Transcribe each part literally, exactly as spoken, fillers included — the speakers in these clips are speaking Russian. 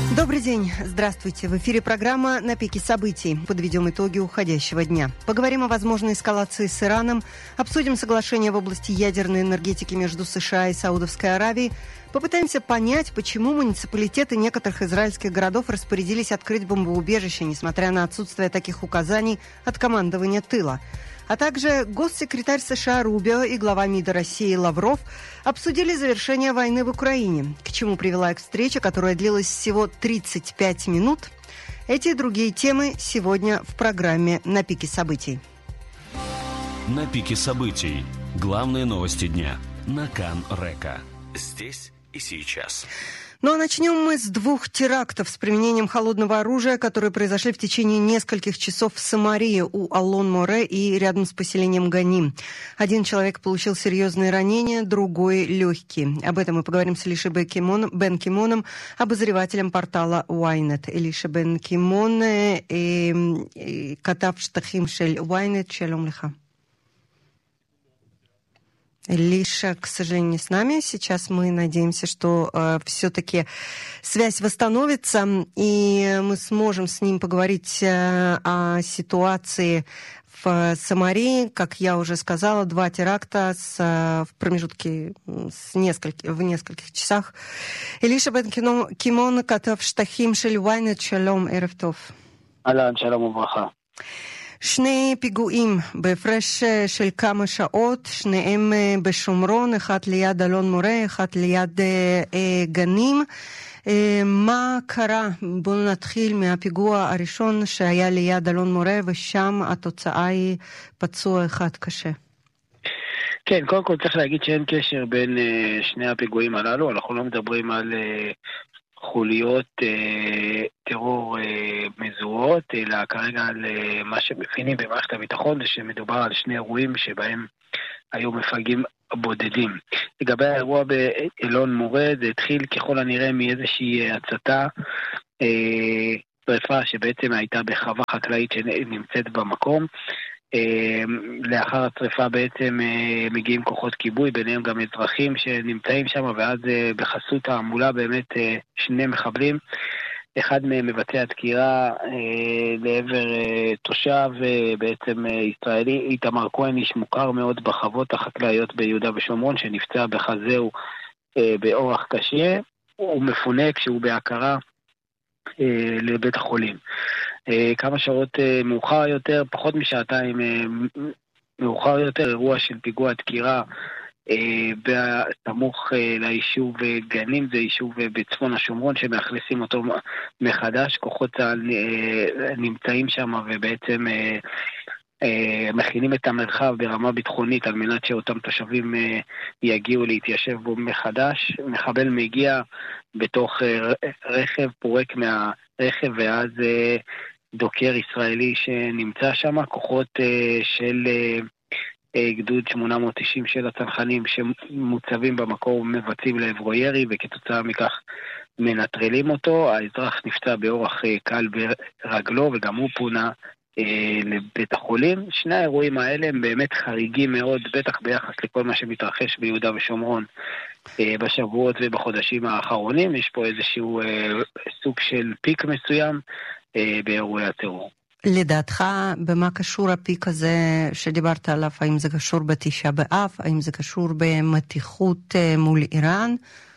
Добрый день, здравствуйте. В эфире программа «На пике событий». Подведем итоги уходящего дня. Поговорим о возможной эскалации с Ираном, обсудим соглашение в области ядерной энергетики между США и Саудовской Аравией, попытаемся понять, почему муниципалитеты некоторых израильских городов распорядились открыть бомбоубежище, несмотря на отсутствие таких указаний от командования тыла. А также госсекретарь США Рубио и глава МИДа России Лавров обсудили завершение войны в Украине, к чему привела их встреча, которая длилась всего тридцать пять минут. Эти и другие темы сегодня в программе «На пике событий». «На пике событий». Главные новости дня на Кан-Река. Здесь и сейчас. Ну а начнем мы с двух терактов с применением холодного оружия, которые произошли в течение нескольких часов в Самарии у Алон-Море и рядом с поселением Ганим. Один человек получил серьезные ранения, другой легкие. Об этом мы поговорим с Элишей Бен Кимоном, обозревателем портала Ynet. Элиша Бен Кимон, катав штахим шель Ynet, шалом леха. Лиша, к сожалению, не с нами. Сейчас мы надеемся, что э, все-таки связь восстановится, и мы сможем с ним поговорить э, о ситуации в Самарии. Как я уже сказала, два теракта с, э, в промежутке с нескольких, в нескольких часах. Элиша Бен Кимон, катав штахим шель Ynet, шалом, эрев тов. אהלן, שלום וברכה. שני פיגועים בהפרש של כמה שעות, שניהם בשומרון, אחד ליד אלון מורה, אחד ליד אה, גנים. אה, מה קרה? בואו נתחיל מהפיגוע הראשון שהיה ליד אלון מורה, ושם התוצאה היא פצוע אחד קשה. כן, קודם כל צריך להגיד שאין קשר בין uh, שני הפיגועים הללו, אנחנו לא מדברים על uh, חוליות אה, טרור אה, מזוהות, אלא כרגע על אה, מה שמבינים במערכת הביטחון, זה שמדובר על שני אירועים שבהם היו מפגעים בודדים. לגבי האירוע באלון מורה, זה התחיל ככל הנראה מאיזושהי הצתה, אה, שריפה שבעצם הייתה בחווה חקלאית שנמצאת במקום, לאחר השריפה בעצם מגיעים כוחות כיבוי, ביניהם גם אזרחים שנמצאים שם, ואז בחסות העמולה באמת שני מחבלים, אחד מהם מבצע דקירה לעבר תושב בעצם ישראלי, איתמר כהן, איש מוכר מאוד בחוות החקלאיות ביהודה ושומרון, שנפצע בחזהו באורח קשה, הוא מפונה כשהוא בהכרה לבית החולים. כמה שעות מאוחר יותר, פחות משעתיים מאוחר יותר, אירוע של פיגוע דקירה בסמוך ליישוב גנים, זה יישוב בצפון השומרון שמאכלסים אותו מחדש, כוחות צה"ל נמצאים שם ובעצם מכינים את המרחב ברמה ביטחונית על מנת שאותם תושבים יגיעו להתיישב בו מחדש. מחבל מגיע בתוך רכב, פורק מהרכב ואז דוקר ישראלי שנמצא שם, כוחות של גדוד שמונה מאות תשעים של הצנחנים שמוצבים במקום מבצעים לעברו ירי וכתוצאה מכך מנטרלים אותו. האזרח נפצע באורח קל ברגלו וגם הוא פונה לבית החולים. שני האירועים האלה הם באמת חריגים מאוד, בטח ביחס לכל מה שמתרחש ביהודה ושומרון בשבועות ובחודשים האחרונים. יש פה איזשהו סוג של פיק מסוים באירועי הטרור. לדעתך, במה קשור הפיק הזה שדיברת עליו? האם זה קשור בתשעה באב? האם זה קשור במתיחות מול איראן?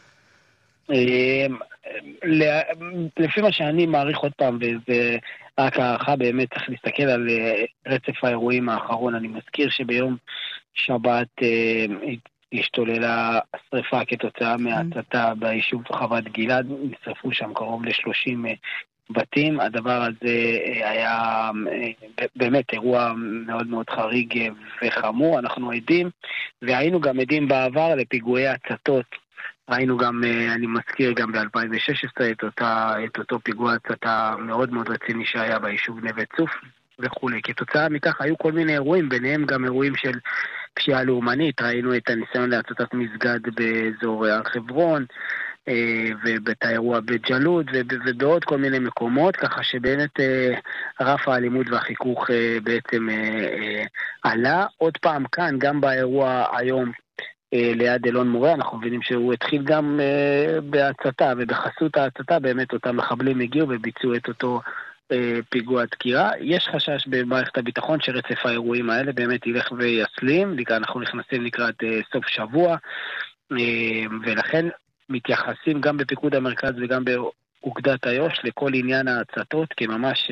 לפי מה שאני מעריך עוד פעם, וזה רק הערכה, באמת צריך להסתכל על רצף האירועים האחרון. אני מזכיר שביום שבת השתוללה שריפה כתוצאה מהצתה ביישוב חוות גלעד, נשרפו שם קרוב ל-שלושים בתים. הדבר הזה היה באמת אירוע מאוד מאוד חריג וחמור. אנחנו עדים, והיינו גם עדים בעבר לפיגועי הצתות. ראינו גם, אני מזכיר גם ב-אלפיים ושש עשרה את, אותה, את אותו פיגוע הצתה מאוד מאוד רציני שהיה ביישוב נווה צוף וכולי. כתוצאה מכך היו כל מיני אירועים, ביניהם גם אירועים של פשיעה לאומנית. ראינו את הניסיון להצתת מסגד באזור הר חברון, ואת האירוע בג'לוד ובעוד כל מיני מקומות, ככה שבאמת רף האלימות והחיכוך בעצם עלה. עוד פעם כאן, גם באירוע היום ליד אלון מורה. אנחנו מבינים שהוא התחיל גם בהצתה, ובחסות ההצתה באמת אותם מחבלים הגיעו וביצעו את אותו פיגוע דקירה. יש חשש במערכת הביטחון שרצף האירועים האלה באמת ילך ויסלים, אנחנו נכנסים לקראת סוף שבוע, ולכן מתייחסים גם בפיקוד המרכז וגם באוגדת איו"ש לכל עניין ההצתות כממש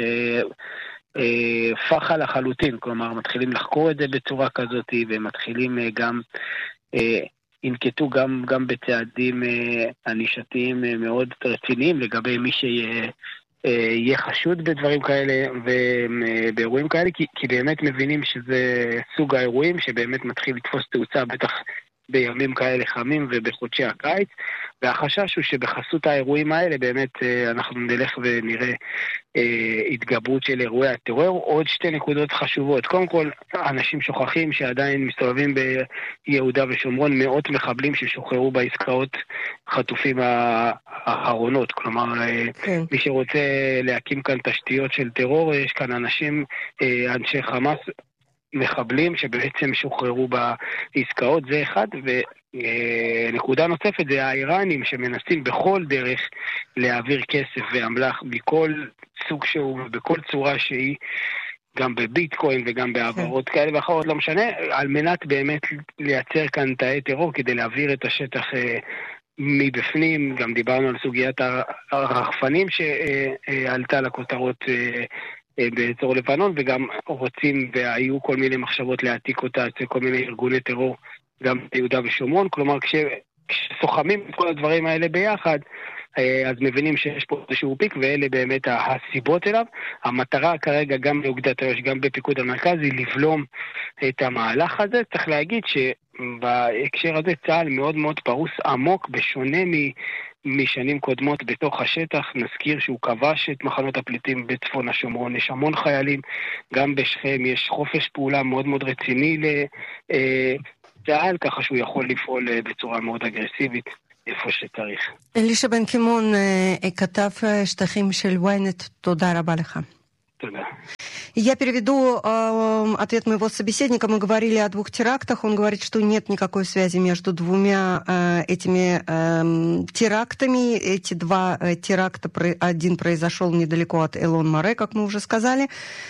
פחה לחלוטין, כלומר מתחילים לחקור את זה בצורה כזאת ומתחילים גם ינקטו גם, גם בצעדים ענישתיים מאוד רציניים לגבי מי שיהיה יהיה חשוד בדברים כאלה ובאירועים כאלה, כי, כי באמת מבינים שזה סוג האירועים שבאמת מתחיל לתפוס תאוצה בטח בימים כאלה חמים ובחודשי הקיץ, והחשש הוא שבחסות האירועים האלה באמת אנחנו נלך ונראה אה, התגברות של אירועי הטרור. עוד שתי נקודות חשובות. קודם כל, אנשים שוכחים שעדיין מסתובבים ביהודה ושומרון מאות מחבלים ששוחררו בעסקאות חטופים האחרונות. כלומר, כן. מי שרוצה להקים כאן תשתיות של טרור, יש כאן אנשים, אה, אנשי חמאס, מחבלים שבעצם שוחררו בעסקאות, זה אחד. ונקודה נוספת זה האיראנים שמנסים בכל דרך להעביר כסף ואמל"ח מכל סוג שהוא ובכל צורה שהיא, גם בביטקוין וגם בעברות כן. כאלה ואחרות, לא משנה, על מנת באמת לייצר כאן תאי טרור כדי להעביר את השטח מבפנים. גם דיברנו על סוגיית הרחפנים שעלתה לכותרות באזור לבנון, וגם רוצים והיו כל מיני מחשבות להעתיק אותה אצל כל מיני ארגוני טרור גם ביהודה ושומרון. כלומר, כש, כשסוחמים את כל הדברים האלה ביחד, אז מבינים שיש פה איזשהו פיק, ואלה באמת הסיבות אליו. המטרה כרגע גם באוגדת איו"ש, גם בפיקוד המרכז, היא לבלום את המהלך הזה. צריך להגיד שבהקשר הזה צה"ל מאוד מאוד פרוס עמוק, בשונה מ... משנים קודמות בתוך השטח. נזכיר שהוא כבש את מחנות הפליטים בצפון השומרון, יש המון חיילים, גם בשכם יש חופש פעולה מאוד מאוד רציני לצה"ל, ככה שהוא יכול לפעול בצורה מאוד אגרסיבית איפה שצריך. אלישע בן קימון, כתב שטחים של וויינט, תודה רבה לך. Я переведу э, ответ моего собеседника. Мы говорили о двух терактах. Он говорит, что нет никакой связи между двумя э, этими э, терактами. Эти два э, теракта, один произошел недалеко от Элон-Море, как мы уже сказали.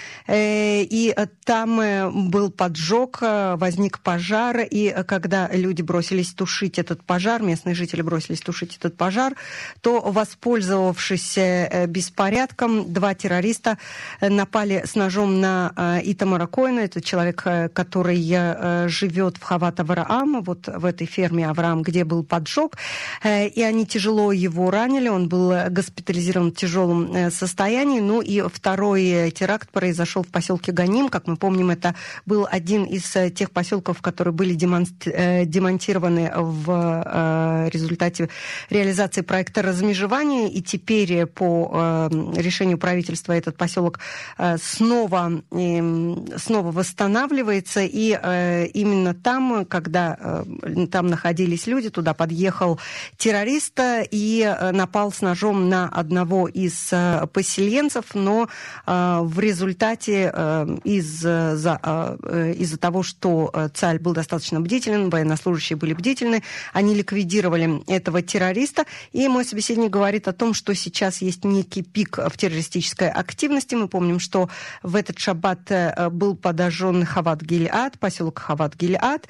И там был поджог, возник пожар, и когда люди бросились тушить этот пожар, местные жители бросились тушить этот пожар, то, воспользовавшись беспорядком, два террориста напали с ножом на Итамара Коэна, это человек, который живет в Хават-Авраам, вот в этой ферме Авраам, где был поджог, и они тяжело его ранили, он был госпитализирован в тяжелом состоянии. Ну и второй теракт произошел в поселке Ганим. Как мы помним, это был один из тех поселков, которые были демонтированы в результате реализации проекта размежевания. И теперь по решению правительства этот поселок снова, снова восстанавливается. И именно там, когда там находились люди, туда подъехал террорист и напал с ножом на одного из поселенцев, но в результате из-за, из-за того, что Цаль был достаточно бдителен, военнослужащие были бдительны, они ликвидировали этого террориста. И мой собеседник говорит о том, что сейчас есть некий пик в террористической активности. Мы помним, что в этот шаббат был подожжен Хават-Гилеад, поселок Хават-Гилеад,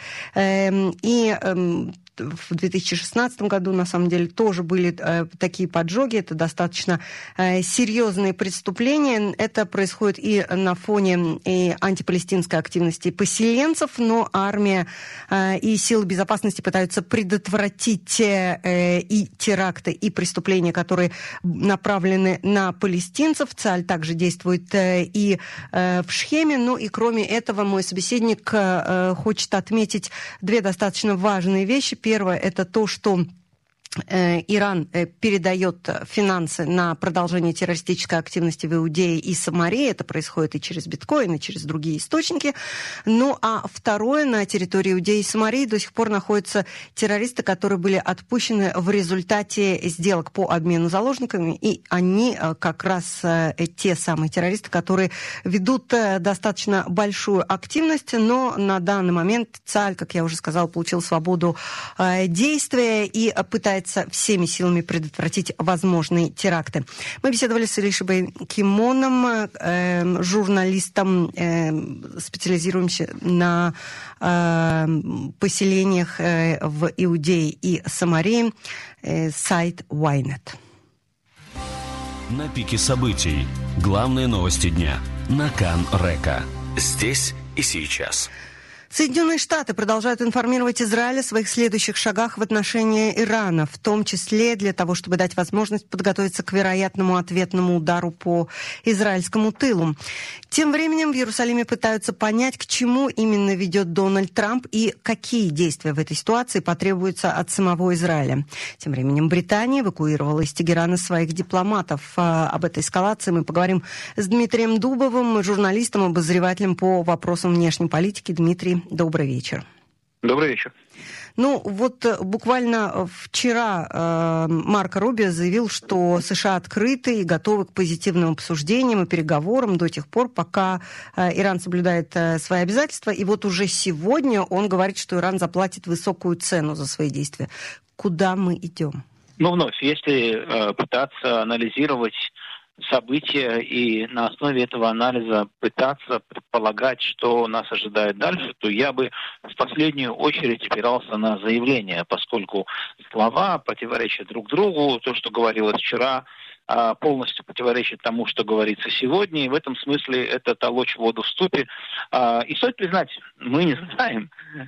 и в две тысячи шестнадцатом году, на самом деле, тоже были э, такие поджоги. Это достаточно э, серьезные преступления. Это происходит и на фоне и антипалестинской активности поселенцев, но армия э, и силы безопасности пытаются предотвратить э, и теракты, и преступления, которые направлены на палестинцев. Цаль также действует э, и э, в Шхеме. Ну и кроме этого, мой собеседник э, хочет отметить две достаточно важные вещи. Первое – это то, что Иран передает финансы на продолжение террористической активности в Иудее и Самарии. Это происходит и через биткоин, и через другие источники. Ну, а второе, на территории Иудеи и Самарии до сих пор находятся террористы, которые были отпущены в результате сделок по обмену заложниками. И они как раз те самые террористы, которые ведут достаточно большую активность, но на данный момент Цааль, как я уже сказала, получил свободу действия и пытается всеми силами предотвратить возможные теракты. Мы беседовали с Элишей Кимоном, э, журналистом, э, специализируемся на э, поселениях э, в Иудее и Самарии, э, сайт Ynet. На пике событий. Главные новости дня. На Кан Река. Здесь и сейчас. Соединенные Штаты продолжают информировать Израиль о своих следующих шагах в отношении Ирана, в том числе для того, чтобы дать возможность подготовиться к вероятному ответному удару по израильскому тылу. Тем временем в Иерусалиме пытаются понять, к чему именно ведет Дональд Трамп и какие действия в этой ситуации потребуются от самого Израиля. Тем временем Британия эвакуировала из Тегерана своих дипломатов. Об этой эскалации мы поговорим с Дмитрием Дубовым, журналистом, обозревателем по вопросам внешней политики. Дмитрий, добрый вечер. Добрый вечер. Ну, вот буквально вчера э, Марко Рубио заявил, что США открыты и готовы к позитивным обсуждениям и переговорам до тех пор, пока э, Иран соблюдает э, свои обязательства. И вот уже сегодня он говорит, что Иран заплатит высокую цену за свои действия. Куда мы идем? Ну, вновь, если э, пытаться анализировать события и на основе этого анализа пытаться предполагать, что нас ожидает дальше, то я бы в последнюю очередь опирался на заявления, поскольку слова противоречат друг другу, то, что говорилось вчера, полностью противоречит тому, что говорится сегодня, и в этом смысле это толочь воду в ступе. И стоит признать, мы не знаем.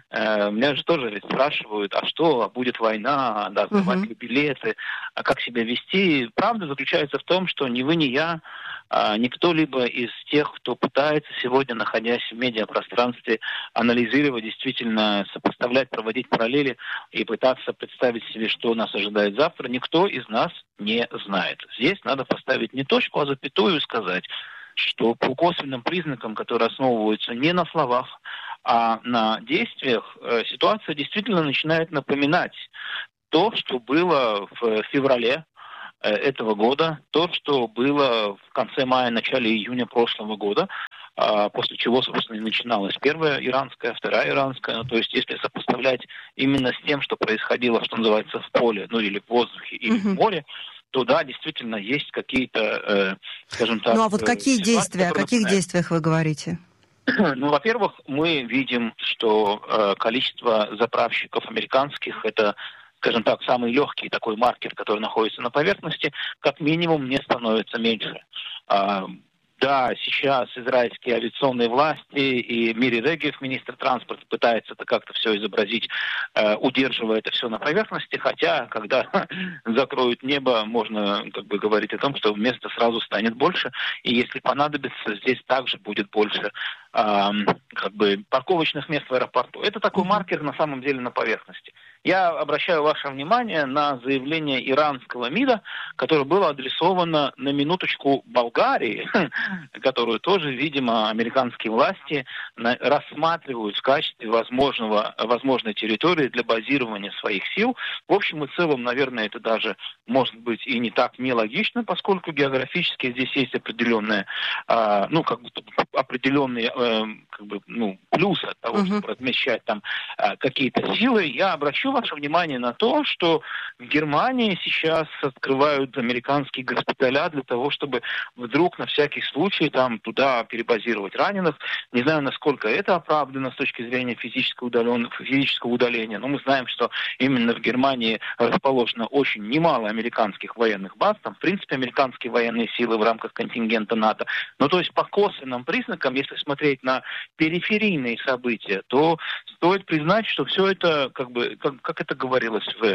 Меня же тоже ведь спрашивают, а что, будет война, да, сдавать ли билеты, а как себя вести. Правда заключается в том, что ни вы, ни я, ни кто-либо из тех, кто пытается сегодня, находясь в медиапространстве, анализировать, действительно сопоставлять, проводить параллели и пытаться представить себе, что нас ожидает завтра, никто из нас не знает. Здесь надо поставить не точку, а запятую и сказать, что по косвенным признакам, которые основываются не на словах, а на действиях, ситуация действительно начинает напоминать то, что было в феврале этого года, то, что было в конце мая, начале июня прошлого года, после чего, собственно, и начиналась первая иранская, вторая иранская. Ну, то есть, если сопоставлять именно с тем, что происходило, что называется, в поле, ну или в воздухе, или mm-hmm. в море, то да, действительно, есть какие-то, э, скажем так... Ну а вот какие ситуации, действия, о каких действиях вы говорите? Ну, во-первых, мы видим, что э, количество заправщиков американских, это, скажем так, самый легкий такой маркер, который находится на поверхности, как минимум не становится меньше. А, да, сейчас израильские авиационные власти и Мири Регев, министр транспорта, пытается это как-то все изобразить, э, удерживая это все на поверхности, хотя, когда закроют небо, можно как бы говорить о том, что места сразу станет больше, и если понадобится, здесь также будет больше э, как бы парковочных мест в аэропорту. Это такой маркер на самом деле на поверхности. Я обращаю ваше внимание на заявление иранского МИДа, которое было адресовано на минуточку Болгарии, которую тоже, видимо, американские власти рассматривают в качестве возможного, возможной территории для базирования своих сил. В общем и целом, наверное, это даже может быть и не так нелогично, поскольку географически здесь есть определенные, э, ну, как бы определенные э, как бы, ну, плюсы от того, uh-huh. чтобы размещать там э, какие-то силы. Я обращу ваше внимание на то, что в Германии сейчас открывают американские госпиталя для того, чтобы вдруг на всякий случай там туда перебазировать раненых. Не знаю, насколько это оправдано с точки зрения физического удаления, физического удаления, но мы знаем, что именно в Германии расположено очень немало американских военных баз. Там, в принципе, американские военные силы в рамках контингента НАТО. Но то есть по косвенным признакам, если смотреть на периферийные события, то стоит признать, что все это, как бы, как, как это говорилось в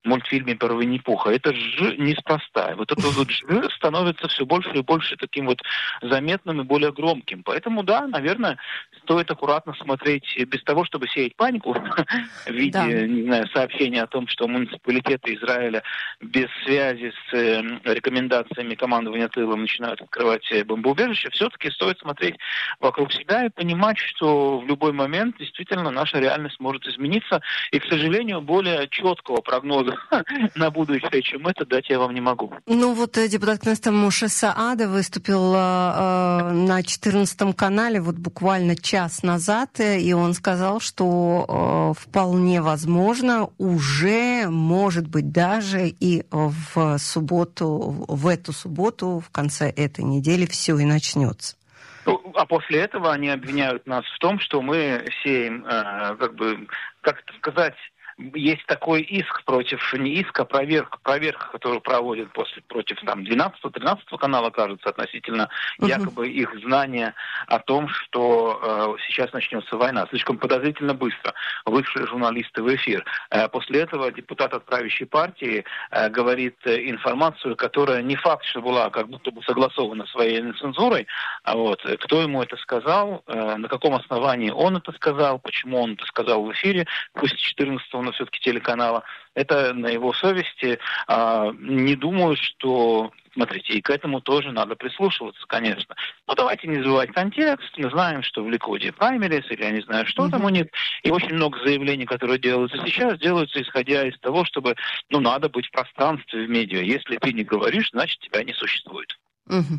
мультфильме про Винни-Пуха. Это «ж» неспроста. Вот это вот «ж» становится все больше и больше таким вот заметным и более громким. Поэтому, да, наверное, стоит аккуратно смотреть, без того, чтобы сеять панику в виде, да. не знаю, сообщения о том, что муниципалитеты Израиля без связи с э, рекомендациями командования тылом начинают открывать бомбоубежища. Все-таки стоит смотреть вокруг себя и понимать, что в любой момент действительно наша реальность может измениться. И, к сожалению, более четкого прогноза на будущее, чем это, дать я вам не могу. Ну вот депутат Кнессета Моше Саада выступил э, на четырнадцатом канале вот буквально час назад, и он сказал, что э, вполне возможно, уже, может быть, даже и в субботу, в эту субботу, в конце этой недели все и начнется. Ну, а после этого они обвиняют нас в том, что мы сеем, э, как бы, как это сказать, есть такой иск против, не иск, а проверка, проверка, которую проводят после, против там, двенадцатого-тринадцатого канала, кажется, относительно uh-huh. якобы их знания о том, что э, сейчас начнется война. Слишком подозрительно быстро вышли журналисты в эфир. Э, после этого депутат от правящей партии э, говорит э, информацию, которая не факт, что была как будто бы согласована с военной цензурой. А вот, кто ему это сказал, э, на каком основании он это сказал, почему он это сказал в эфире, пусть четырнадцатого, но все-таки телеканала, это на его совести. А, не думаю, что... Смотрите, и к этому тоже надо прислушиваться, конечно. Но давайте не забывать контекст. Мы знаем, что в Ликуде праймерис, или я не знаю, что mm-hmm. там у них. И очень много заявлений, которые делаются сейчас, делаются исходя из того, чтобы, ну, надо быть в пространстве, в медиа. Если ты не говоришь, значит, тебя не существует. Угу.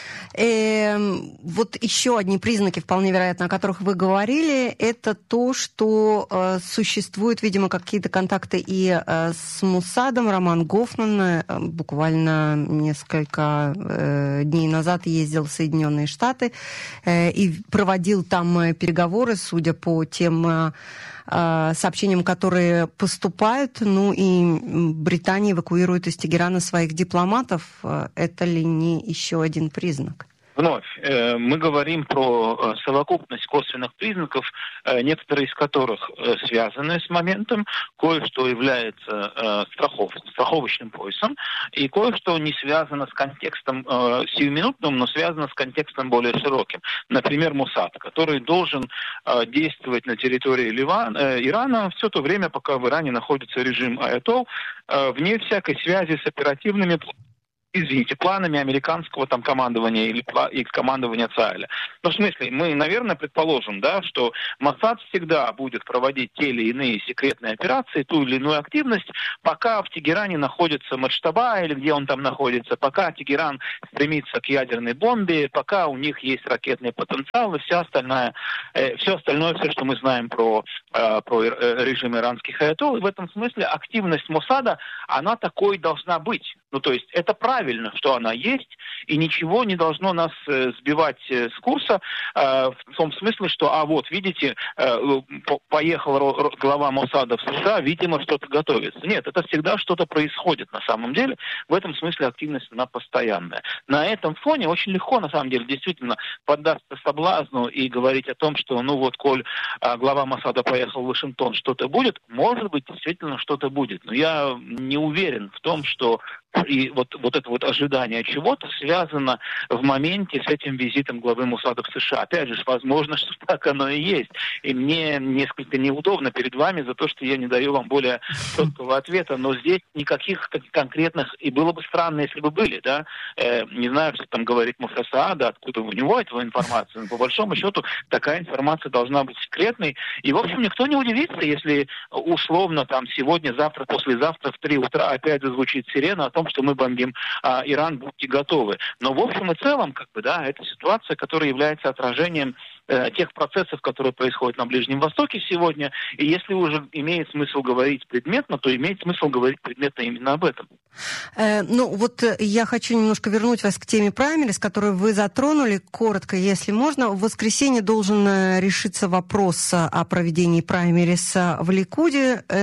Э, вот еще одни признаки, вполне вероятно, о которых вы говорили, это то, что э, существуют, видимо, какие-то контакты и э, с Моссадом. Роман Гофман э, буквально несколько э, дней назад ездил в Соединенные Штаты э, и проводил там переговоры, судя по тем э, сообщениям, которые поступают. Ну и Британия эвакуирует из Тегерана своих дипломатов. Это ли не еще один признак? Вновь, э, мы говорим про э, совокупность косвенных признаков, э, некоторые из которых э, связаны с моментом, кое-что является э, страхов, страховочным поясом, и кое-что не связано с контекстом э, сиюминутным, но связано с контекстом более широким. Например, Моссад, который должен э, действовать на территории Ливана, э, Ирана все то время, пока в Иране находится режим аятол, э, вне всякой связи с оперативными извините, планами американского там командования или, или командования ЦАЭЛа. Ну, в смысле, мы, наверное, предположим, да, что Моссад всегда будет проводить те или иные секретные операции, ту или иную активность, пока в Тегеране находится Мадштаба, или где он там находится, пока Тегеран стремится к ядерной бомбе, пока у них есть ракетный потенциал и вся остальная, э, все остальное, все, что мы знаем про, э, про э, режим иранских аятол. И в этом смысле активность Моссада, она такой должна быть. Ну, то есть это правильно, что она есть, и ничего не должно нас э, сбивать э, с курса э, в том смысле, что, а вот, видите, э, по- поехал ро- ро- глава Моссада в США, видимо, что-то готовится. Нет, это всегда что-то происходит на самом деле. В этом смысле активность, она постоянная. На этом фоне очень легко, на самом деле, действительно поддаться соблазну и говорить о том, что, ну вот, коль э, глава Моссада поехал в Вашингтон, что-то будет, может быть, действительно что-то будет. Но я не уверен в том, что и вот, вот это вот ожидание чего-то связано в моменте с этим визитом главы Моссада в США. Опять же, возможно, что так оно и есть. И мне несколько неудобно перед вами за то, что я не даю вам более четкого ответа. Но здесь никаких конкретных, и было бы странно, если бы были, да. Э, не знаю, что там говорит Моше Саада, откуда у него эта информация. Но по большому счету такая информация должна быть секретной. И, в общем, никто не удивится, если условно там сегодня, завтра, послезавтра в три утра опять зазвучит сирена о том, что мы бомбим а, Иран, будьте готовы. Но в общем и целом, как бы, да, это ситуация, которая является отражением э, тех процессов, которые происходят на Ближнем Востоке сегодня. И если уже имеет смысл говорить предметно, то имеет смысл говорить предметно именно об этом. Э, ну, вот я хочу немножко вернуть вас к теме праймерис, которую вы затронули, коротко, если можно. В воскресенье должен решиться вопрос о проведении праймерис в Ликуде, э,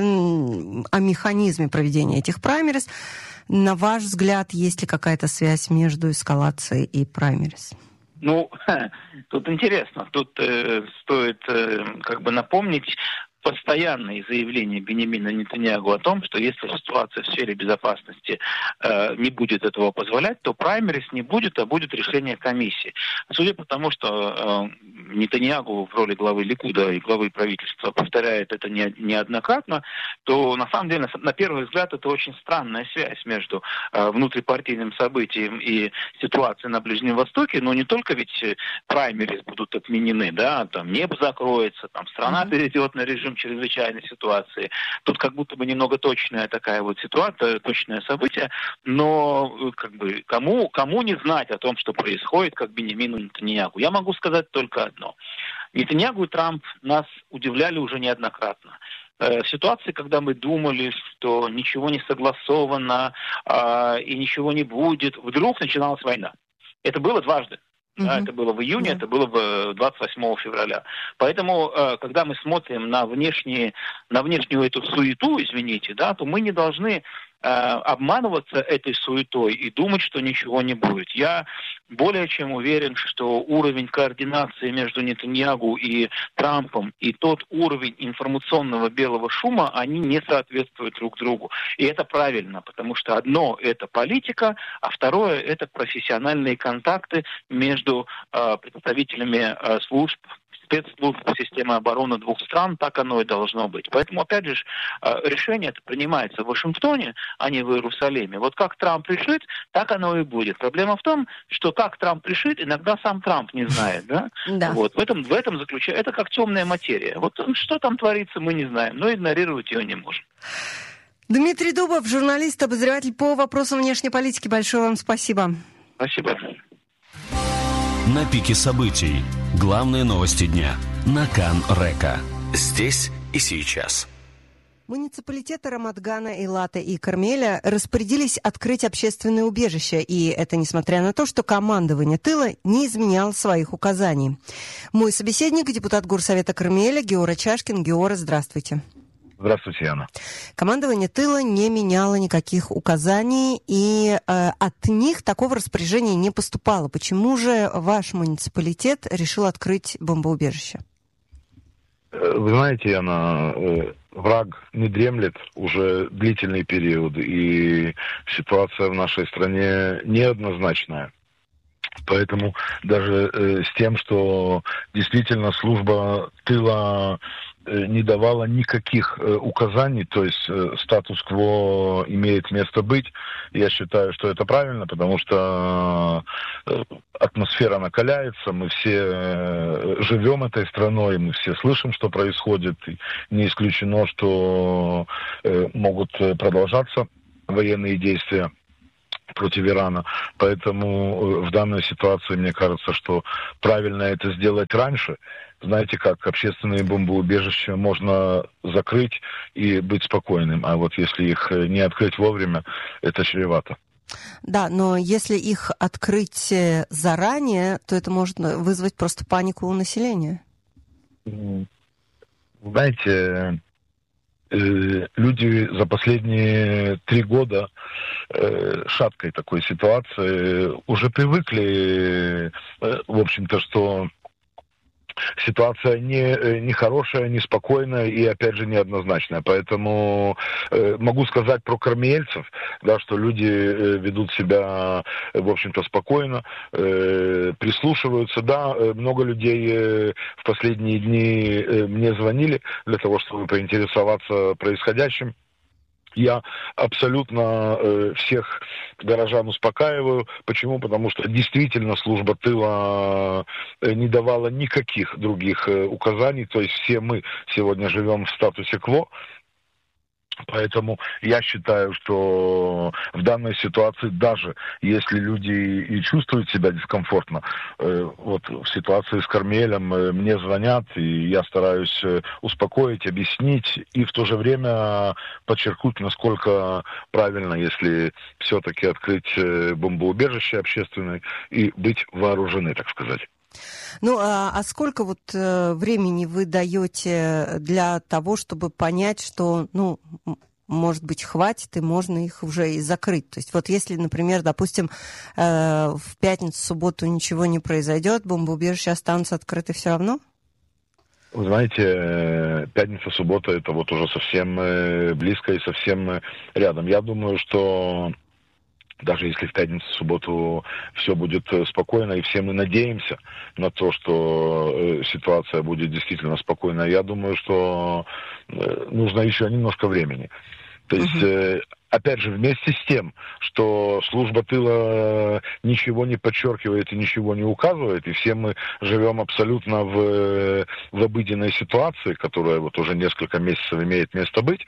о механизме проведения этих праймерис. На ваш взгляд, есть ли какая-то связь между эскалацией и праймерис? Ну, тут интересно. Тут э, стоит э, как бы напомнить постоянные заявления Биньямина Нетаньяху о том, что если ситуация в сфере безопасности э, не будет этого позволять, то праймерис не будет, а будет решение комиссии. Судя по тому, что э, Нетаньяху в роли главы Ликуда и главы правительства повторяет это не, неоднократно, то на самом деле, на первый взгляд, это очень странная связь между э, внутрипартийным событием и ситуацией на Ближнем Востоке, но не только ведь праймерис будут отменены, да, там небо закроется, там страна mm-hmm. перейдет на режим чрезвычайной ситуации. Тут как будто бы немного точная такая вот ситуация, точное событие, но как бы кому, кому не знать о том, что происходит, как Биньямину Нетаньяху. Я могу сказать только одно. Нетаньяху и Трамп нас удивляли уже неоднократно. В ситуации, когда мы думали, что ничего не согласовано э, и ничего не будет, вдруг начиналась война. Это было дважды. Uh-huh. Да, это было в июне, yeah. это было в двадцать восьмого февраля. Поэтому, э, когда мы смотрим на внешние, на внешнюю эту суету, извините, да, то мы не должны э, обманываться этой суетой и думать, что ничего не будет. Я более чем уверен, что уровень координации между Нетаньяху и Трампом и тот уровень информационного белого шума, они не соответствуют друг другу. И это правильно, потому что одно – это политика, а второе – это профессиональные контакты между э, представителями э, служб, спецслужб системы обороны двух стран, так оно и должно быть. Поэтому, опять же, решение это принимается в Вашингтоне, а не в Иерусалиме. Вот как Трамп решит, так оно и будет. Проблема в том, что как Трамп решит, иногда сам Трамп не знает. Да? Да. Вот. В этом, в этом заключается... Это как темная материя. Вот что там творится, мы не знаем, но игнорировать ее не можем. Дмитрий Дубов, журналист, обозреватель по вопросам внешней политики. Большое вам спасибо. Спасибо. На пике событий. Главные новости дня. На Кан Река. Здесь и сейчас. Муниципалитеты Рамат-Гана, Эйлата и Кармеля распорядились открыть общественные убежища. И это несмотря на то, что командование тыла не изменяло своих указаний. Мой собеседник, депутат Горсовета Кармеля Геора Чашкин. Геора, здравствуйте. Здравствуйте, Яна. Командование тыла не меняло никаких указаний, и э, от них такого распоряжения не поступало. Почему же ваш муниципалитет решил открыть бомбоубежище? Вы знаете, Яна, враг не дремлет уже длительный период, и ситуация в нашей стране неоднозначная. Поэтому даже э, с тем, что действительно служба тыла не давала никаких э, указаний, то есть э, статус-кво имеет место быть. Я считаю, что это правильно, потому что э, атмосфера накаляется, мы все э, живем этой страной, мы все слышим, что происходит. И не исключено, что э, могут продолжаться военные действия против Ирана. Поэтому в данной ситуации, мне кажется, что правильно это сделать раньше. Знаете, как общественные бомбоубежища можно закрыть и быть спокойным. А вот если их не открыть вовремя, это чревато. Да, но если их открыть заранее, то это может вызвать просто панику у населения. Знаете, люди за последние три года шаткой такой ситуации уже привыкли, в общем-то, что ситуация не, не хорошая, не спокойная и, опять же, неоднозначная. Поэтому э, могу сказать про кармельцев, да, что люди э, ведут себя, э, в общем-то, спокойно, э, прислушиваются. Да, э, много людей э, в последние дни э, мне звонили для того, чтобы поинтересоваться происходящим. Я абсолютно э, всех горожан успокаиваю. Почему? Потому что действительно служба тыла э, не давала никаких других э, указаний. То есть все мы сегодня живем в статусе кво. Поэтому я считаю, что в данной ситуации, даже если люди и чувствуют себя дискомфортно, э, вот в ситуации с Кармелем э, мне звонят, и я стараюсь э, успокоить, объяснить, и в то же время подчеркнуть, насколько правильно, если все-таки открыть э, бомбоубежище общественное и быть вооружены, так сказать. Ну, а, а сколько вот э, времени вы даете для того, чтобы понять, что, ну, может быть, хватит, и можно их уже и закрыть? То есть вот если, например, допустим, э, в пятницу, субботу ничего не произойдет, бомбоубежища останутся открыты все равно? Вы знаете, пятница, суббота — это вот уже совсем близко и совсем рядом. Я думаю, что даже если в пятницу, субботу все будет спокойно, и все мы надеемся на то, что ситуация будет действительно спокойной, я думаю, что нужно еще немножко времени. То есть, uh-huh. опять же, вместе с тем, что служба тыла ничего не подчеркивает и ничего не указывает, и все мы живем абсолютно в, в обыденной ситуации, которая вот уже несколько месяцев имеет место быть,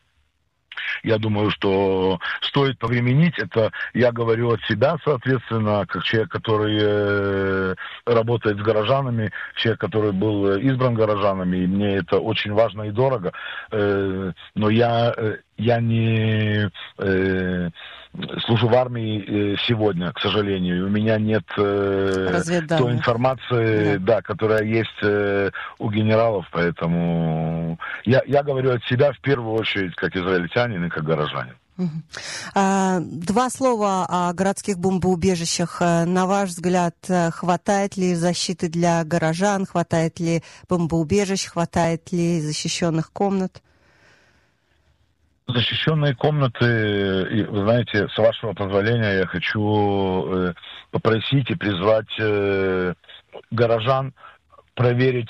я думаю, что стоит повременить. Это я говорю от себя, соответственно, как человек, который э, работает с горожанами, человек, который был избран горожанами, и мне это очень важно и дорого. Э, но я, э, я не э, служу в армии сегодня, к сожалению. У меня нет э, той информации, да. Да, которая есть э, у генералов, поэтому я, я говорю от себя в первую очередь как израильтянин и как горожанин. Два слова о городских бомбоубежищах. На ваш взгляд, хватает ли защиты для горожан, хватает ли бомбоубежищ, хватает ли защищенных комнат? Защищенные комнаты, вы знаете, с вашего позволения я хочу попросить и призвать горожан проверить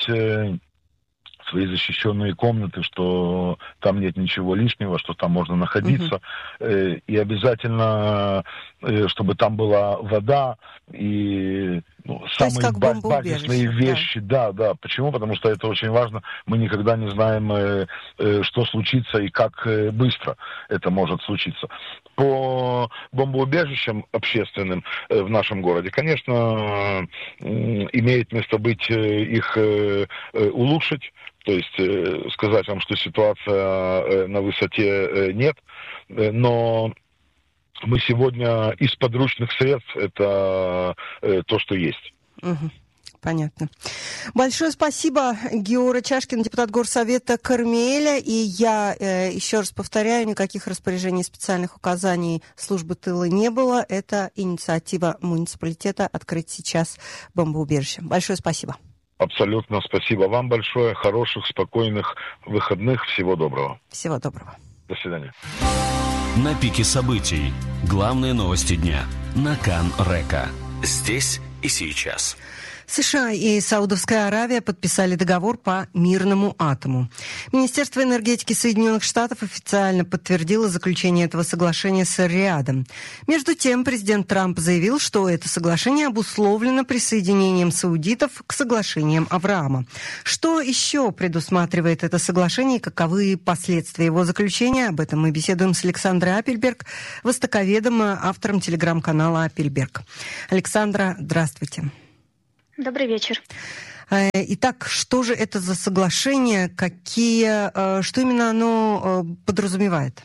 свои защищенные комнаты, что там нет ничего лишнего, что там можно находиться. Uh-huh. И обязательно, чтобы там была вода и ну, самые баз- базисные вещи. Да. да, да. Почему? Потому что это очень важно. Мы никогда не знаем, что случится и как быстро это может случиться. По бомбоубежищам общественным в нашем городе, конечно, имеет место быть их улучшить. То есть э, сказать вам, что ситуация э, на высоте э, нет, э, но мы сегодня из подручных средств это э, то, что есть. Угу. Понятно. Большое спасибо, Геора Чашкин, депутат Горсовета Кармеля. И я э, еще раз повторяю, никаких распоряжений, специальных указаний службы тыла не было. Это инициатива муниципалитета открыть сейчас бомбоубежище. Большое спасибо. Абсолютно спасибо вам большое. Хороших, спокойных выходных. Всего доброго. Всего доброго. До свидания. На пике событий. Главные новости дня. На Кан Река. Здесь и сейчас. США и Саудовская Аравия подписали договор по мирному атому. Министерство энергетики Соединенных Штатов официально подтвердило заключение этого соглашения с Эр-Риядом. Между тем, президент Трамп заявил, что это соглашение обусловлено присоединением саудитов к соглашениям Авраама. Что еще предусматривает это соглашение и каковы последствия его заключения? Об этом мы беседуем с Александрой Апельберг, востоковедом, автором телеграм-канала «Апельберг». Александра, здравствуйте. Добрый вечер. Итак, что же это за соглашение? Какие, что именно оно подразумевает?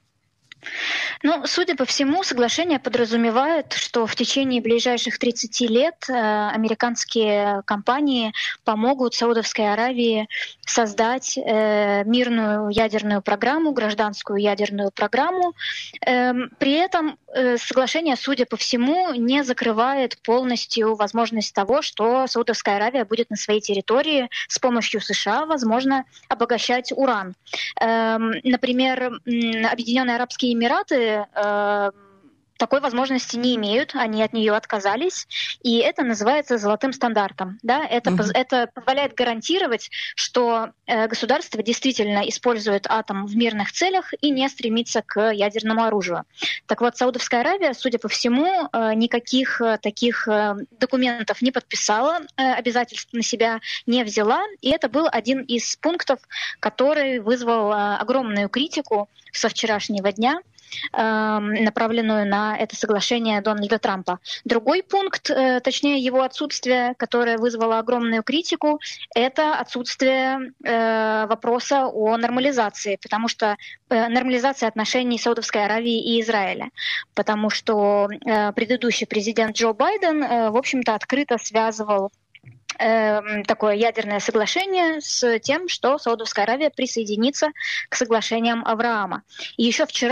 Ну, судя по всему, соглашение подразумевает, что в течение ближайших тридцати лет э, американские компании помогут Саудовской Аравии создать э, мирную ядерную программу, гражданскую ядерную программу. Э, при этом э, соглашение, судя по всему, не закрывает полностью возможность того, что Саудовская Аравия будет на своей территории с помощью США, возможно, обогащать уран. Э, например, Объединенные Арабские Эмираты э, такой возможности не имеют, они от нее отказались, и это называется золотым стандартом. Да? Это, mm-hmm. это позволяет гарантировать, что э, государство действительно использует атом в мирных целях и не стремится к ядерному оружию. Так вот, Саудовская Аравия, судя по всему, э, никаких э, таких э, документов не подписала, э, обязательств на себя не взяла, и это был один из пунктов, который вызвал э, огромную критику со вчерашнего дня, направленную на это соглашение Дональда Трампа. Другой пункт, точнее его отсутствие, которое вызвало огромную критику, это отсутствие вопроса о нормализации, потому что нормализация отношений Саудовской Аравии и Израиля, потому что предыдущий президент Джо Байден, в общем-то, открыто связывал такое ядерное соглашение с тем, что Саудовская Аравия присоединится к соглашениям Авраама. И еще вчера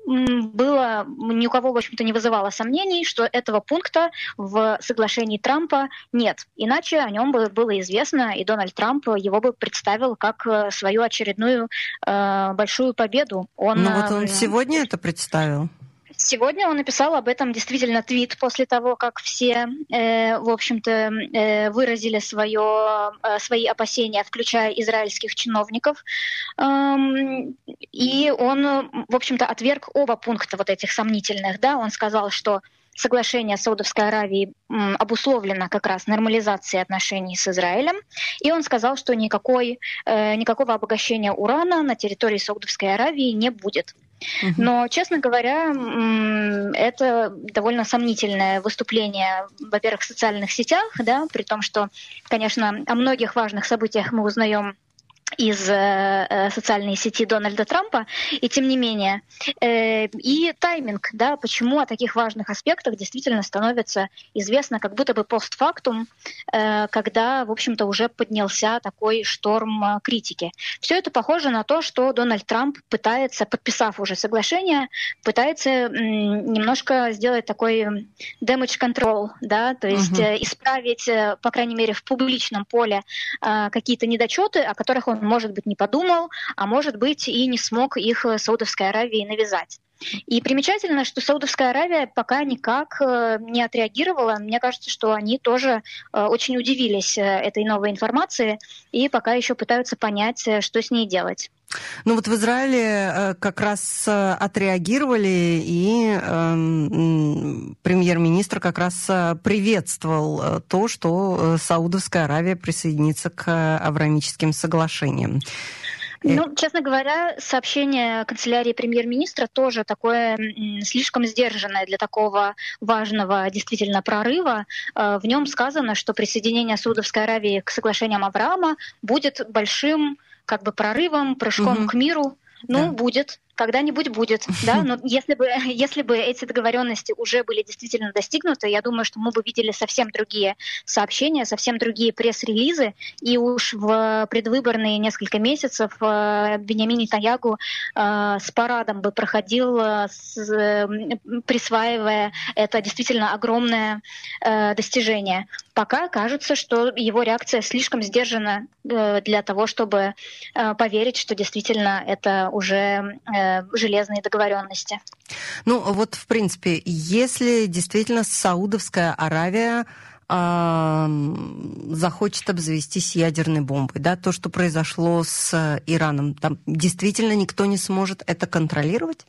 было, ни у кого, в общем-то, не вызывало сомнений, что этого пункта в соглашении Трампа нет. Иначе о нем бы было известно, и Дональд Трамп его бы представил как свою очередную э, большую победу. Он, ну вот он сегодня это представил. Сегодня он написал об этом действительно твит после того, как все, э, в общем-то, э, выразили свое, э, свои опасения, включая израильских чиновников. Эм, и он, в общем-то, отверг оба пункта вот этих сомнительных. Да? Он сказал, что соглашение Саудовской Аравии м, обусловлено как раз нормализацией отношений с Израилем. И он сказал, что никакой, э, никакого обогащения урана на территории Саудовской Аравии не будет. Но, честно говоря, это довольно сомнительное выступление, во-первых, в социальных сетях, да, при том, что, конечно, о многих важных событиях мы узнаем из э, социальной сети Дональда Трампа, и тем не менее. Э, и тайминг, да, почему о таких важных аспектах действительно становится известно как будто бы постфактум, э, когда, в общем-то, уже поднялся такой шторм э, критики. Все это похоже на то, что Дональд Трамп пытается, подписав уже соглашение, пытается м, немножко сделать такой damage control, да, то есть uh-huh. э, исправить, э, по крайней мере, в публичном поле э, какие-то недочеты, о которых он, может быть, не подумал, а может быть, и не смог их Саудовской Аравии навязать. И примечательно, что Саудовская Аравия пока никак не отреагировала. Мне кажется, что они тоже очень удивились этой новой информации и пока еще пытаются понять, что с ней делать. Ну вот в Израиле как раз отреагировали, и э, премьер-министр как раз приветствовал то, что Саудовская Аравия присоединится к Авраамическим соглашениям. Ну, честно говоря, сообщение канцелярии премьер-министра тоже такое м, слишком сдержанное для такого важного действительно прорыва. Э, в нем сказано, что присоединение Саудовской Аравии к соглашениям Авраама будет большим как бы прорывом, прыжком угу. к миру. Ну, да. будет. Когда-нибудь будет, да, но если бы, если бы эти договоренности уже были действительно достигнуты, я думаю, что мы бы видели совсем другие сообщения, совсем другие пресс-релизы, и уж в предвыборные несколько месяцев Биньямин Нетаньяху э, с парадом бы проходил, с, э, присваивая это действительно огромное э, достижение. Пока кажется, что его реакция слишком сдержана э, для того, чтобы э, поверить, что действительно это уже э, железные договоренности. Ну вот, в принципе, если действительно Саудовская Аравия э, захочет обзавестись ядерной бомбой, да, то, что произошло с Ираном, там действительно никто не сможет это контролировать?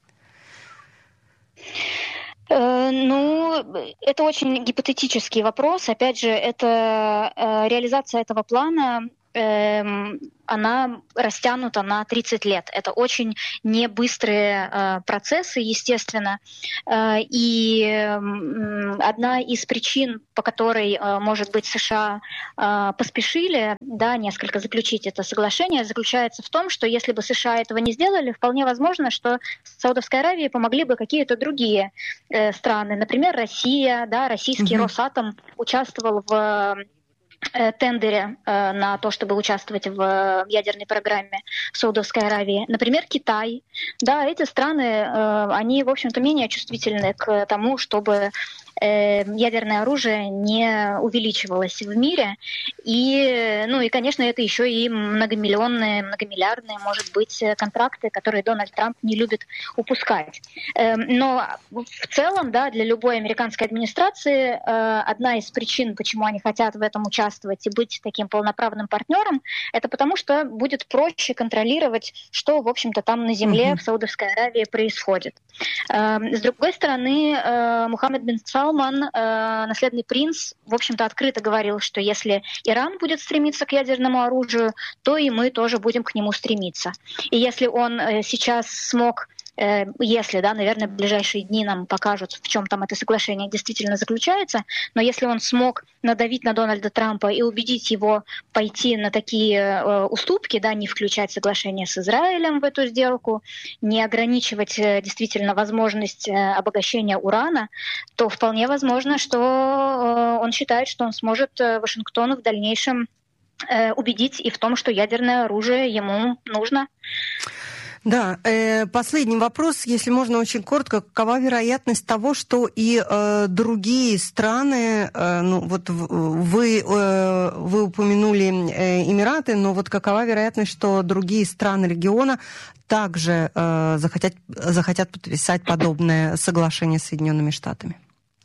Ну, это очень гипотетический вопрос. Опять же, это э, реализация этого плана, э, она растянута на тридцать лет. Это очень небыстрые э, процессы, естественно. Э, и э, одна из причин, по которой, э, может быть, США э, поспешили, да, несколько заключить это соглашение, заключается в том, что если бы США этого не сделали, вполне возможно, что Саудовской Аравии помогли бы какие-то другие э, страны. Например, Россия, да, российский mm-hmm. Росатом участвовал в тендере э, на то, чтобы участвовать в ядерной программе Саудовской Аравии. Например, Китай. Да, эти страны, э, они, в общем-то, менее чувствительны к тому, чтобы э, ядерное оружие не увеличивалось в мире. И, ну, и, конечно, это еще и многомиллионные, многомиллиардные, может быть, контракты, которые Дональд Трамп не любит упускать. Э, но в целом, да, для любой американской администрации э, одна из причин, почему они хотят в этом участвовать, и быть таким полноправным партнером, это потому, что будет проще контролировать, что, в общем-то, там на земле uh-huh. в Саудовской Аравии происходит. С другой стороны, Мухаммед бин Салман, наследный принц, в общем-то, открыто говорил, что если Иран будет стремиться к ядерному оружию, то и мы тоже будем к нему стремиться. И если он сейчас смог если, да, наверное, в ближайшие дни нам покажут, в чем там это соглашение действительно заключается, но если он смог надавить на Дональда Трампа и убедить его пойти на такие э, уступки, да, не включать соглашение с Израилем в эту сделку, не ограничивать э, действительно возможность э, обогащения урана, то вполне возможно, что э, он считает, что он сможет э, Вашингтону в дальнейшем э, убедить и в том, что ядерное оружие ему нужно. Да, э, последний вопрос, если можно очень коротко. Какова вероятность того, что и э, другие страны, э, ну вот вы, э, вы упомянули э, Эмираты, но вот какова вероятность, что другие страны региона также э, захотят, захотят подписать подобное соглашение с Соединенными Штатами?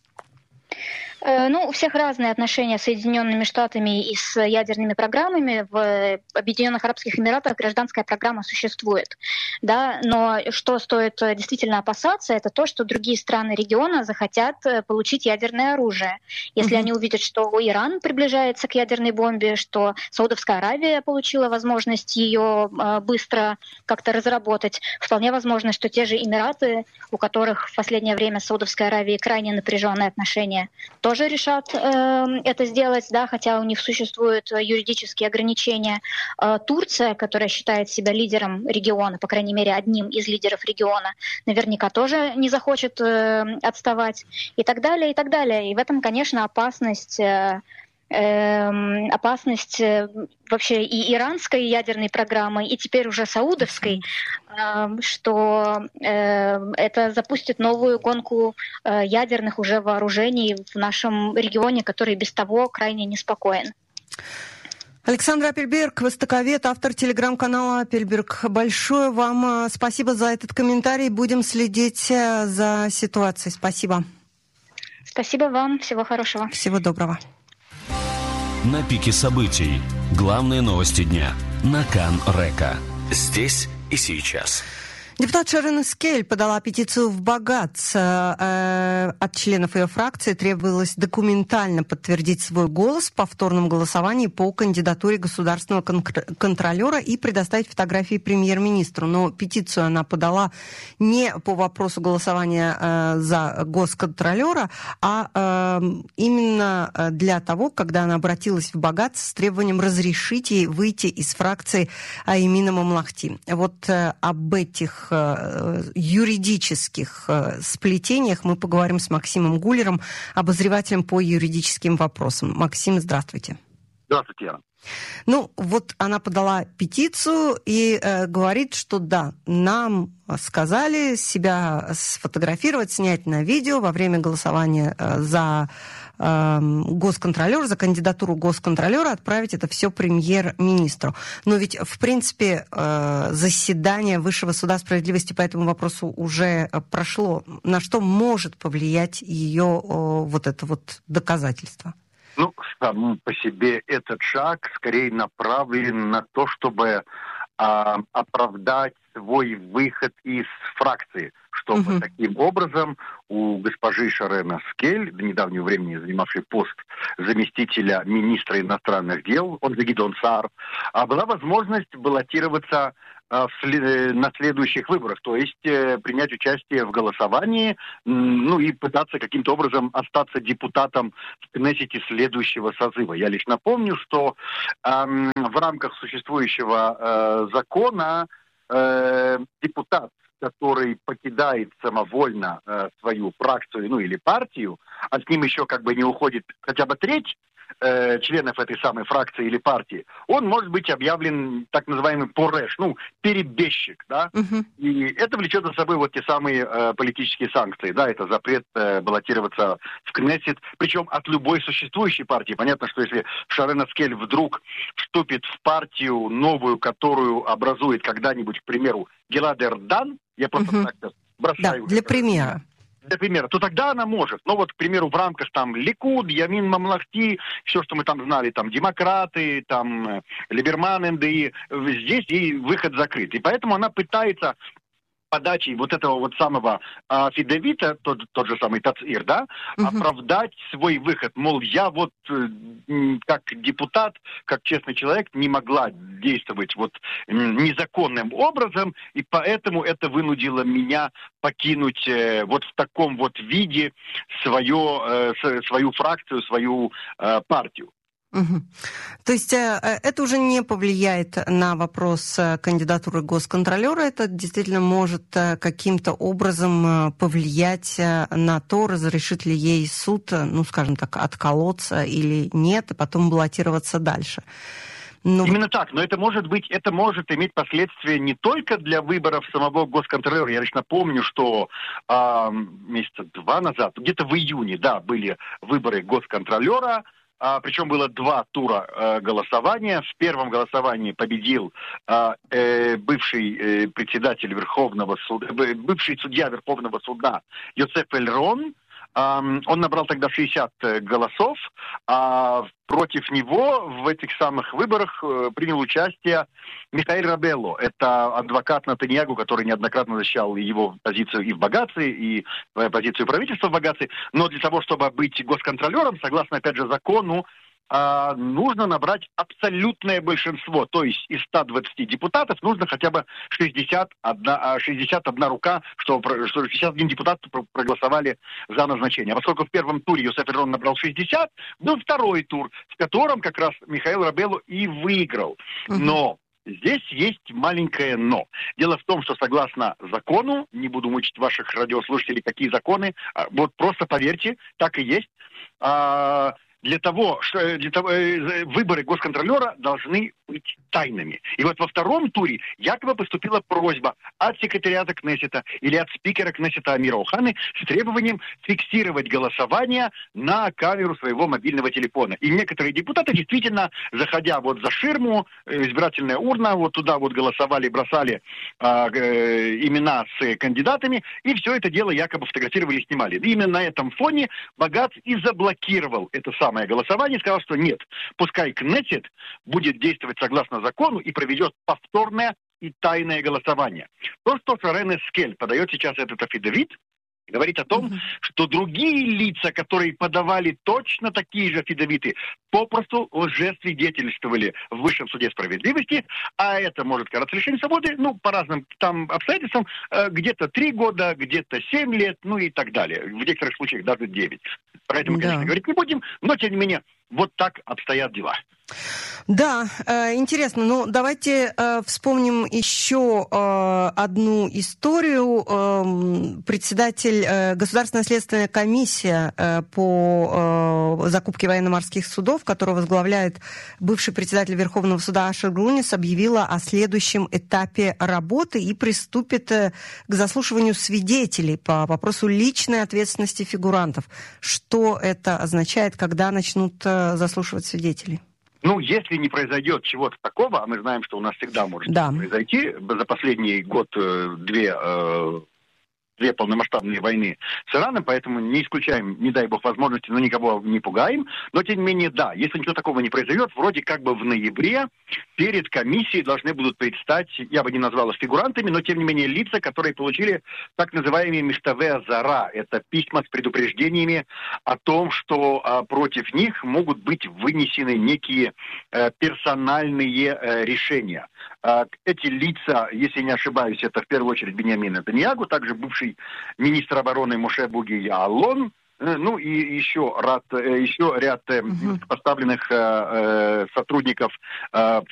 Ну, у всех разные отношения с Соединенными Штатами и с ядерными программами. В Объединенных Арабских Эмиратах гражданская программа существует. Да? Но что стоит действительно опасаться, это то, что другие страны региона захотят получить ядерное оружие. Если mm-hmm. они увидят, что Иран приближается к ядерной бомбе, что Саудовская Аравия получила возможность ее быстро как-то разработать, вполне возможно, что те же Эмираты, у которых в последнее время с Саудовской Аравией крайне напряженные отношения, тоже решат э, это сделать, да, хотя у них существуют юридические ограничения. Э, Турция, которая считает себя лидером региона, по крайней мере, одним из лидеров региона, наверняка тоже не захочет э, отставать, и так далее, и так далее. И в этом, конечно, опасность... Э, опасность вообще и иранской ядерной программы, и теперь уже саудовской, что это запустит новую гонку ядерных уже вооружений в нашем регионе, который без того крайне неспокоен. Александр Апельберг, востоковед, автор телеграм-канала Апельберг. Большое вам спасибо за этот комментарий. Будем следить за ситуацией. Спасибо. Спасибо вам. Всего хорошего. Всего доброго. На пике событий. Главные новости дня. На Кан Река. Здесь и сейчас. Депутат Шарен Эскель подала петицию в Багац. Э, от членов ее фракции требовалось документально подтвердить свой голос в повторном голосовании по кандидатуре государственного кон- контролера и предоставить фотографии премьер-министру. Но петицию она подала не по вопросу голосования э, за госконтролера, а э, именно для того, когда она обратилась в Багац с требованием разрешить ей выйти из фракции Аймина Мамлахти. Вот э, об этих юридических сплетениях мы поговорим с Максимом Гулером, обозревателем по юридическим вопросам. Максим, здравствуйте. Здравствуйте, Яна. Ну, вот она подала петицию и э, говорит, что да, нам сказали себя сфотографировать, снять на видео во время голосования э, за э, госконтролера, за кандидатуру госконтролера, отправить это все премьер-министру. Но ведь, в принципе, э, заседание Высшего суда справедливости по этому вопросу уже прошло. На что может повлиять ее э, вот это вот доказательство? Ну, сам по себе этот шаг скорее направлен на то, чтобы а, оправдать свой выход из фракции, чтобы uh-huh. таким образом у госпожи Шарен Эскель, до недавнего времени занимавшей пост заместителя министра иностранных дел, он же Гидеон Саар, была возможность баллотироваться на следующих выборах, то есть э, принять участие в голосовании, ну и пытаться каким-то образом остаться депутатом в Кнессете следующего созыва. Я лишь напомню, что э, в рамках существующего э, закона э, депутат, который покидает самовольно э, свою фракцию, ну или партию, а с ним еще как бы не уходит хотя бы треть э, членов этой самой фракции или партии, он может быть объявлен так называемый пореш, ну, перебежчик, да, uh-huh. и это влечет за собой вот те самые э, политические санкции, да, это запрет э, баллотироваться в Кнессет, причем от любой существующей партии. Понятно, что если Шарен Эскель вдруг вступит в партию новую, которую образует когда-нибудь, к примеру, Гилад Эрдан, я просто uh-huh. так бросаю. Да, для примера. Для примера, то тогда она может. Но вот, к примеру, в рамках там Ликуд, Ямин Мамлахти, все, что мы там знали, там демократы, там Либерман, эн дэ и, здесь ей выход закрыт. И поэтому она пытается подачей вот этого вот самого а, Фидевита, тот, тот же самый Тацир, да, uh-huh. оправдать свой выход. Мол, я вот э, как депутат, как честный человек не могла действовать вот э, незаконным образом, и поэтому это вынудило меня покинуть э, вот в таком вот виде свое, э, свою фракцию, свою э, партию. Угу. То есть это уже не повлияет на вопрос кандидатуры госконтролера, это действительно может каким-то образом повлиять на то, разрешит ли ей суд, ну, скажем так, отколоться или нет, и потом баллотироваться дальше. Ну, Именно так, но это может быть, это может иметь последствия не только для выборов самого госконтролера. Я лишь напомню, что а, месяца два назад, где-то в июне, да, были выборы госконтролера. А, причем было два тура а, голосования. В первом голосовании победил а, э, бывший э, председатель Верховного суда, э, бывший судья Верховного суда Йосеф Эльрон. А, он набрал тогда шестьдесят голосов, а против него в этих самых выборах э, принял участие Михаэль Рабелло. Это адвокат Нетаньяху, который неоднократно защищал его позицию и в Багаце, и э, позицию правительства в Багаце. Но для того, чтобы быть госконтролером, согласно, опять же, закону, а, нужно набрать абсолютное большинство. То есть из ста двадцати депутатов нужно хотя бы шестьдесят одна, шестьдесят одна рука, чтобы шестьдесят один депутат проголосовали за назначение. А поскольку в первом туре Йосеф Эльрон набрал шестьдесят, был второй тур, в котором как раз Михаэль Рабелло и выиграл. Но здесь есть маленькое «но». Дело в том, что согласно закону, не буду мучить ваших радиослушателей, какие законы, вот просто поверьте, так и есть, а, для того, что для того, э, выборы госконтролера должны быть тайными. И вот во втором туре якобы поступила просьба от секретариата Кнессета или от спикера Кнессета Амира Оханы с требованием фиксировать голосование на камеру своего мобильного телефона. И некоторые депутаты действительно, заходя вот за ширму, э, избирательная урна, вот туда вот голосовали, бросали э, э, имена с кандидатами, и все это дело якобы фотографировали и снимали. И именно на этом фоне Багац и заблокировал это самое голосование, сказал, что нет, пускай Кнессет будет действовать согласно закону и проведет повторное и тайное голосование. То, что Шарен Эскель подает сейчас этот афидевит, говорит о том, mm-hmm. что другие лица, которые подавали точно такие же афидевиты, попросту лжесвидетельствовали в Высшем суде справедливости, а это может караться лишением свободы, ну, по разным там обстоятельствам, э, где-то три года, где-то семь лет, ну и так далее. В некоторых случаях даже девять. Про это мы, конечно, да. говорить не будем, но, тем не менее, вот так обстоят дела. Да, э, интересно. Ну, давайте э, вспомним еще э, одну историю. Э, председатель э, Государственная следственная комиссия э, по э, закупке военно-морских судов, которую возглавляет бывший председатель Верховного суда Ашер Грунис, объявила о следующем этапе работы и приступит э, к заслушиванию свидетелей по вопросу личной ответственности фигурантов. Что это означает, когда начнут э, заслушивать свидетелей? Ну, если не произойдет чего-то такого, а мы знаем, что у нас всегда может да. произойти, за последний год э, две, э, две полномасштабные войны с Ираном, поэтому не исключаем, не дай бог, возможности, но никого не пугаем. Но, тем не менее, да, если ничего такого не произойдет, вроде как бы в ноябре перед комиссией должны будут предстать, я бы не назвал их фигурантами, но, тем не менее, лица, которые получили так называемые миштаве азара. Это письма с предупреждениями о том, что а, против них могут быть вынесены некие а, персональные а, решения. А, эти лица, если не ошибаюсь, это в первую очередь Биньямин Нетаньяху, также бывший министр обороны Моше Буги Яалон, ну и еще ряд, еще ряд угу. поставленных сотрудников